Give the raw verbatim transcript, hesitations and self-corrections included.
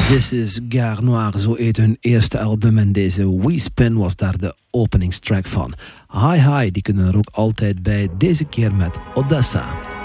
This is Gare Noir, zo heet hun eerste album en deze We Spin was daar de openingstrack van. Hi Hi, die kunnen er ook altijd bij, deze keer met Odessa.